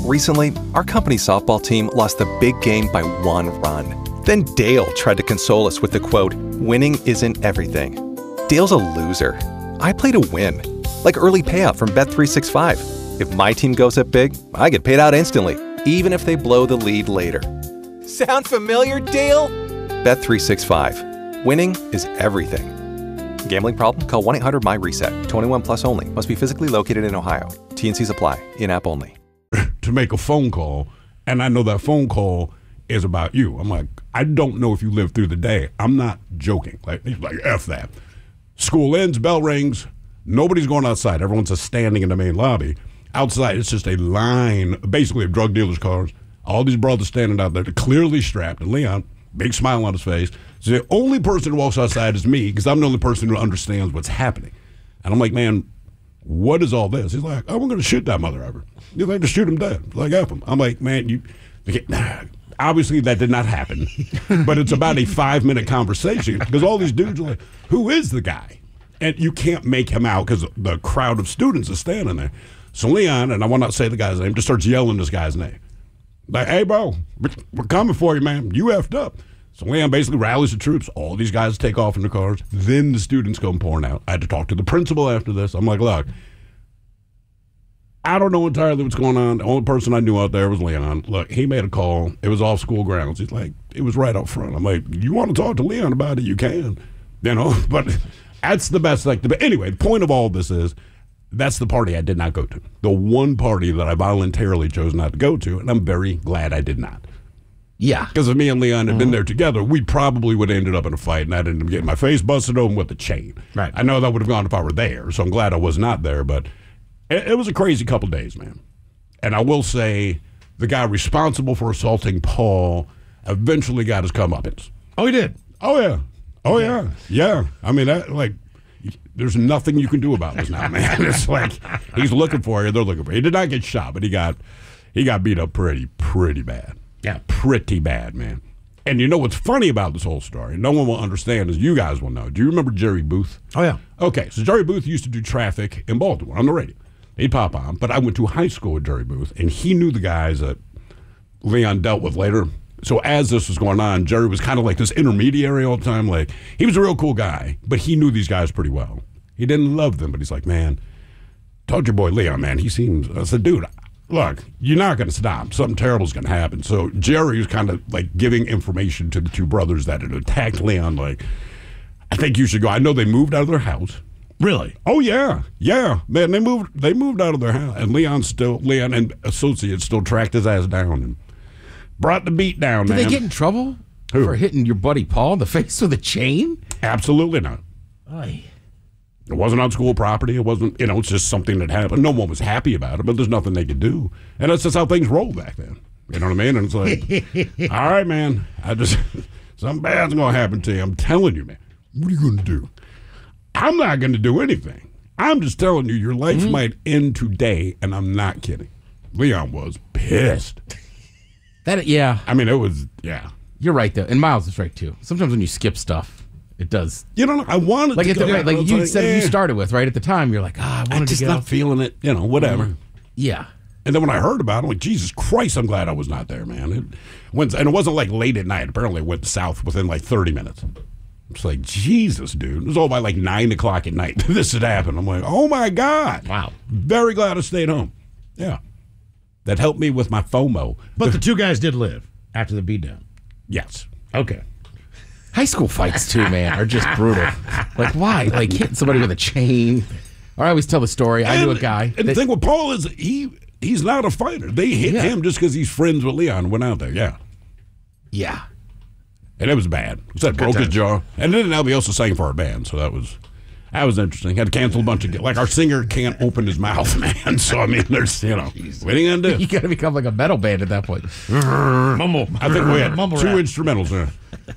Recently, our company's softball team lost the big game by 1 run. Then Dale tried to console us with the quote, "Winning isn't everything." Dale's a loser. I play to win. Like early payout from Bet365. If my team goes up big, I get paid out instantly, even if they blow the lead later. Sound familiar, Dale? Bet365. Winning is everything. Gambling problem? Call 1-800-MY-RESET. 21 plus only. Must be physically located in Ohio. T&Cs apply. In-app only. To make a phone call, and I know that phone call is about you. I'm like, I don't know if you live through the day. I'm not joking. Like F that. School ends, bell rings. Nobody's going outside. Everyone's just standing in the main lobby. Outside, it's just a line, basically, of drug dealers' cars. All these brothers standing out there, clearly strapped. And Leon, big smile on his face. So the only person who walks outside is me, because I'm the only person who understands what's happening. And I'm like, man, what is all this? He's like, oh, we're going to shoot that mother ever. He's like, to shoot him dead. Like, F him. I'm like, man, obviously that did not happen. But it's about a 5-minute conversation, because all these dudes are like, who is the guy? And you can't make him out because the crowd of students is standing there. So Leon, and I will not say the guy's name, just starts yelling this guy's name. Like, hey, bro, we're coming for you, man. You effed up. So Leon basically rallies the troops. All these guys take off in the cars. Then the students come pouring out. I had to talk to the principal after this. I'm like, look, I don't know entirely what's going on. The only person I knew out there was Leon. Look, he made a call. It was off school grounds. He's like, it was right up front. I'm like, you want to talk to Leon about it? You can. You know, but that's the best. But anyway, the point of all this is, that's the party I did not go to. The one party that I voluntarily chose not to go to, and I'm very glad I did not. Yeah. Because if me and Leon had been there together, we probably would have ended up in a fight, and I'd end up getting my face busted open with a chain. Right. I know that would have gone if I were there, so I'm glad I was not there, but it was a crazy couple days, man. And I will say, the guy responsible for assaulting Paul eventually got his comeuppance. Oh, he did? Oh, yeah. Oh, yeah. Yeah. I mean, there's nothing you can do about this now, man. It's like he's looking for you. They're looking for you. He did not get shot, but he got beat up pretty bad. Yeah, pretty bad, man. And you know what's funny about this whole story? No one will understand, as you guys will know. Do you remember Jerry Booth? Oh yeah. Okay, so Jerry Booth used to do traffic in Baltimore on the radio. He'd pop on, but I went to high school with Jerry Booth, and he knew the guys that Leon dealt with later. So as this was going on, Jerry was kind of like this intermediary all the time. Like, he was a real cool guy, but he knew these guys pretty well. He didn't love them, but he's like, man, talk to your boy Leon, man. He seems, I said, dude, look, you're not going to stop. Something terrible's going to happen. So Jerry was kind of like giving information to the two brothers that had attacked Leon. Like, I think you should go. I know they moved out of their house. Really? Oh, yeah. Yeah. Man, they moved out of their house. And Leon and associates still tracked his ass down and brought the beat down, man. Did they get in trouble for hitting your buddy Paul in the face with a chain? Absolutely not. Oy. It wasn't on school property. It wasn't, it's just something that happened. No one was happy about it, but there's nothing they could do. And that's just how things rolled back then. You know what I mean? And it's like, all right, man, something bad's going to happen to you. I'm telling you, man. What are you going to do? I'm not going to do anything. I'm just telling you, your life might end today, and I'm not kidding. Leon was pissed. Yeah. I mean, it was, yeah. You're right, though. And Miles is right, too. Sometimes when you skip stuff, it does. I wanted to go. Like you said, you started with, right? At the time, you're like, I wanted to just go. not feeling it, whatever. Yeah. And then when I heard about it, I'm like, Jesus Christ, I'm glad I was not there, man. And it wasn't like late at night. Apparently it went south within like 30 minutes. It's like, Jesus, dude. It was all by like 9 o'clock at night. This had happened. I'm like, oh, my God. Wow. Very glad I stayed home. Yeah. That helped me with my FOMO. But the two guys did live after the beatdown. Yes. Okay. High school fights, too, man, are just brutal. Like, why? Like, hitting somebody with a chain. Or I always tell the story. I knew a guy. And the thing with Paul is he's not a fighter. They hit him just because he's friends with Leon and went out there. Yeah. Yeah. And it was bad. It broke his jaw. And then LB also sang for our band, so that was interesting. Had to cancel a bunch of like our singer can't open his mouth, man. So I mean, there's what are you gonna do? You got to become like a metal band at that point. Mumble. I think we had Mumble two rap. instrumentals there.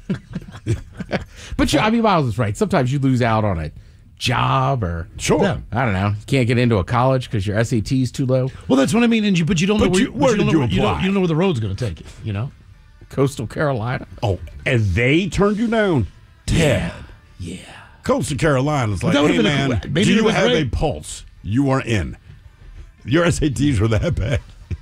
But Miles is right. Sometimes you lose out on a job or I don't know. You can't get into a college because your SAT is too low. Well, that's what I mean. But you don't know where did you apply? You don't know where the road's going to take you. Coastal Carolina. Oh, and they turned you down? Yeah. Coastal Carolina's like, That would've hey, been man, do you have a pulse? You are in. Your SATs were that bad.